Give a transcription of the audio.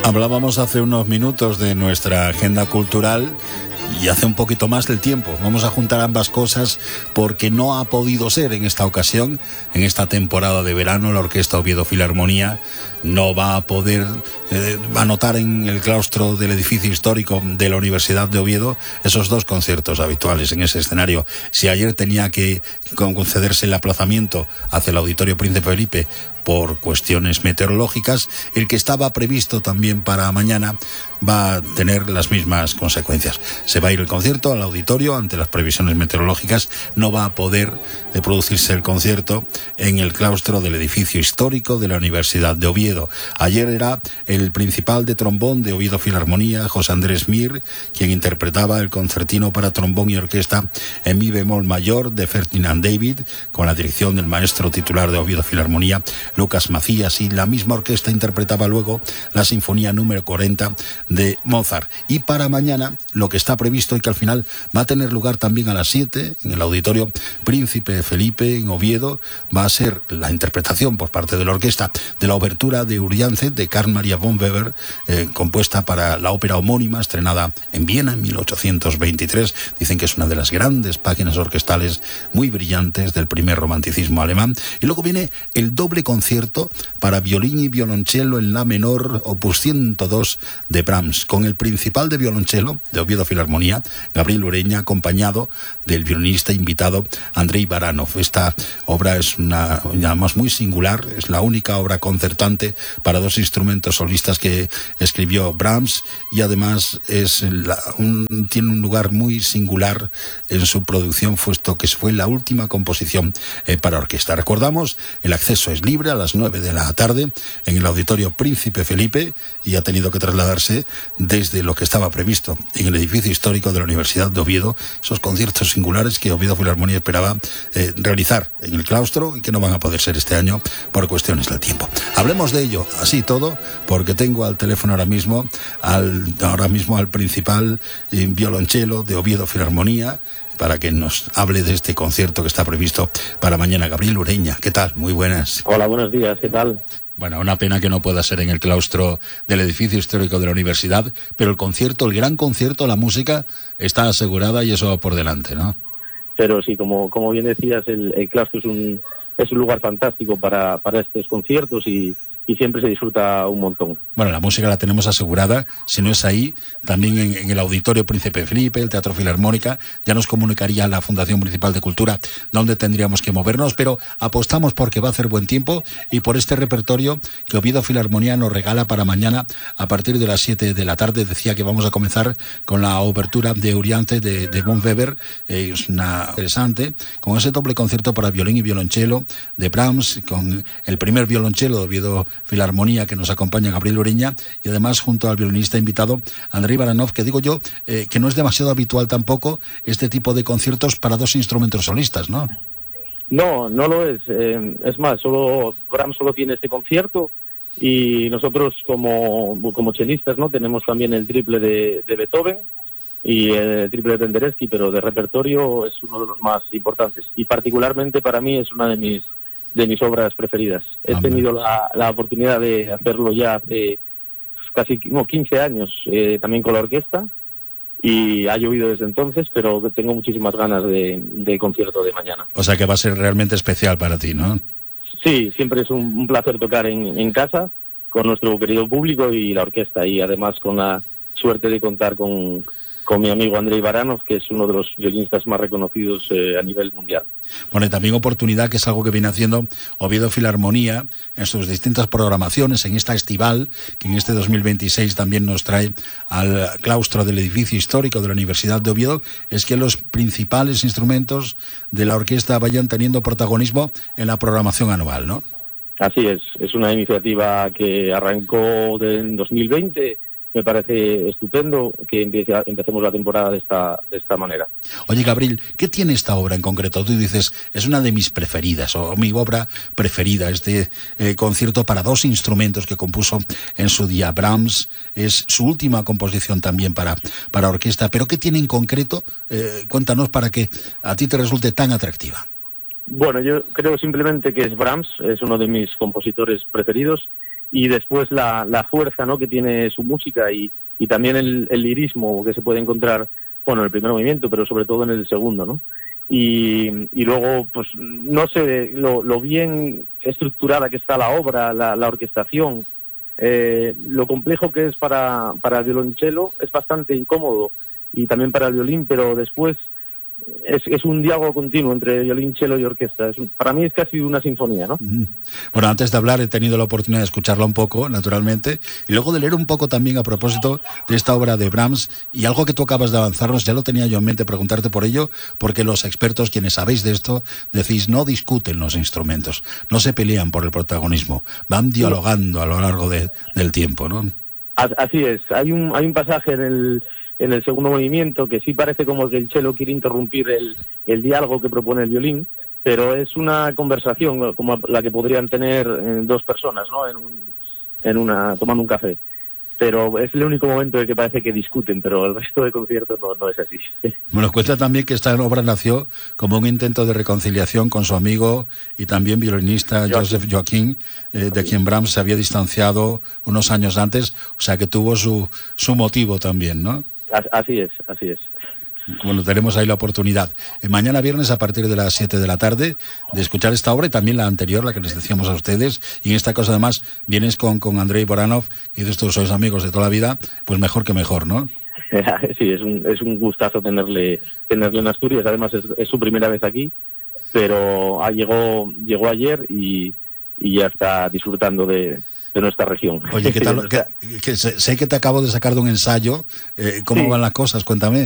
Hablábamos hace unos minutos de nuestra agenda cultural y hace un poquito más del tiempo. Vamos a juntar ambas cosas porque no ha podido ser en esta ocasión, en esta temporada de verano. La Orquesta Oviedo Filarmonía no va a poder anotar en el claustro del edificio histórico de la Universidad de Oviedo esos dos conciertos habituales en ese escenario. Si ayer tenía que concederse el aplazamiento hacia el Auditorio Príncipe Felipe por cuestiones meteorológicas, el que estaba previsto también para mañana va a tener las mismas consecuencias. Se va a ir el concierto al auditorio ante las previsiones meteorológicas. No va a poder producirse el concierto en el claustro del edificio histórico de la Universidad de Oviedo. Ayer era el principal de trombón de Oviedo Filarmonía, José Andrés Mir, quien interpretaba el concertino para trombón y orquesta en mi bemol mayor de Ferdinand David, con la dirección del maestro titular de Oviedo Filarmonía, Lucas Macías, y la misma orquesta interpretaba luego la Sinfonía número 40 de Mozart. Y para mañana, lo que está previsto y que al final va a tener lugar también a las 7 en el Auditorio Príncipe Felipe en Oviedo, va a ser la interpretación por parte de la orquesta de la obertura de Uriance de Carl Maria von Weber, compuesta para la ópera homónima, estrenada en Viena en 1823. Dicen que es una de las grandes páginas orquestales muy brillantes del primer romanticismo alemán. Y luego viene el doble concierto para violín y violonchelo en la menor, opus 102 de Brahms, con el principal de violonchelo de Oviedo Filarmonía, Gabriel Ureña, acompañado del violinista invitado Andrei Baranov. Esta obra es además muy singular, es la única obra concertante para dos instrumentos solistas que escribió Brahms, y además tiene un lugar muy singular en su producción, puesto que fue la última composición para orquesta. Recordamos, el acceso es libre a las 9 de la tarde en el Auditorio Príncipe Felipe, y ha tenido que trasladarse desde lo que estaba previsto en el edificio histórico de la Universidad de Oviedo, esos conciertos singulares que Oviedo Filarmonía esperaba realizar en el claustro y que no van a poder ser este año por cuestiones del tiempo. Hablemos de ello, así todo, porque tengo al teléfono ahora mismo al principal violonchelo de Oviedo Filarmonía, para que nos hable de este concierto que está previsto para mañana. Gabriel Ureña, ¿qué tal? Muy buenas. Hola, buenos días, ¿qué tal? Bueno, una pena que no pueda ser en el claustro del edificio histórico de la universidad, pero el concierto, el gran concierto, la música, está asegurada y eso va por delante, ¿no? Pero sí, como bien decías, el claustro es un lugar fantástico para estos conciertos y siempre se disfruta un montón. Bueno, la música la tenemos asegurada, si no es ahí, también en el Auditorio Príncipe Felipe, el Teatro Filarmónica. Ya nos comunicaría la Fundación Municipal de Cultura dónde tendríamos que movernos, pero apostamos porque va a hacer buen tiempo y por este repertorio que Oviedo Filarmonía nos regala para mañana a partir de las 7 de la tarde. Decía que vamos a comenzar con la obertura de Uriance de von Weber, es una interesante, con ese doble concierto para violín y violonchelo de Brahms, con el primer violonchelo de Oviedo Filarmonía, que nos acompaña Gabriel Ureña, y además junto al violinista invitado Andrei Baranov, que digo yo que no es demasiado habitual tampoco este tipo de conciertos para dos instrumentos solistas, ¿no? No lo es. Es más, Brahms solo tiene este concierto, y nosotros como chelistas, ¿no?, tenemos también el triple de Beethoven y el triple de Penderecki, pero de repertorio es uno de los más importantes, y particularmente para mí es una de mis obras preferidas. He tenido la oportunidad de hacerlo ya hace casi 15 años, también con la orquesta, y ha llovido desde entonces, pero tengo muchísimas ganas de concierto de mañana. O sea que va a ser realmente especial para ti, ¿no? Sí, siempre es un placer tocar en casa con nuestro querido público y la orquesta, y además con la suerte de contar con mi amigo Andrei Baranov, que es uno de los violinistas más reconocidos a nivel mundial. Bueno, y también oportunidad, que es algo que viene haciendo Oviedo Filarmonía en sus distintas programaciones, en esta estival, que en este 2026 también nos trae al claustro del edificio histórico de la Universidad de Oviedo, es que los principales instrumentos de la orquesta vayan teniendo protagonismo en la programación anual, ¿no? Así es una iniciativa que arrancó en 2020. Me parece estupendo que empecemos la temporada de esta manera. Oye, Gabriel, ¿qué tiene esta obra en concreto? Tú dices, es una de mis preferidas, o mi obra preferida, este concierto para dos instrumentos que compuso en su día Brahms. Es su última composición también para orquesta. ¿Pero qué tiene en concreto? Cuéntanos para que a ti te resulte tan atractiva. Bueno, yo creo simplemente que es Brahms, es uno de mis compositores preferidos, y después la fuerza, ¿no?, que tiene su música y también el lirismo que se puede encontrar, bueno, en el primer movimiento, pero sobre todo en el segundo, ¿no? Y luego, pues no sé, lo bien estructurada que está la obra, la orquestación, lo complejo que es para el violonchelo, es bastante incómodo, y también para el violín, pero después es un diálogo continuo entre violín, cello y orquesta. Para mí es casi una sinfonía, ¿no? Bueno, antes de hablar he tenido la oportunidad de escucharla un poco, naturalmente, y luego de leer un poco también a propósito de esta obra de Brahms, y algo que tú acabas de avanzarnos, ya lo tenía yo en mente preguntarte por ello, porque los expertos, quienes sabéis de esto, decís, no discuten los instrumentos, no se pelean por el protagonismo, van dialogando a lo largo del tiempo, ¿no? Así es. Hay un pasaje en el segundo movimiento que sí parece como que el cello quiere interrumpir el diálogo que propone el violín, pero es una conversación como la que podrían tener dos personas, ¿no?, tomando un café. Pero es el único momento en el que parece que discuten, pero el resto del concierto no es así. Bueno, cuenta también que esta obra nació como un intento de reconciliación con su amigo y también violinista Joseph Joachim, de quien Brahms se había distanciado unos años antes, o sea que tuvo su motivo también, ¿no? Así es. Bueno, tenemos ahí la oportunidad. Mañana viernes a partir de las 7 de la tarde de escuchar esta obra y también la anterior, la que les decíamos a ustedes. Y en esta cosa además vienes con Andrei Baranov, que dices tú sois amigos de toda la vida, pues mejor que mejor, ¿no? Sí, es un gustazo tenerle en Asturias. Además es su primera vez aquí, pero llegó ayer y ya está disfrutando de nuestra región. Oye, ¿qué tal? Que sé que te acabo de sacar de un ensayo. ¿Cómo van las cosas? Cuéntame.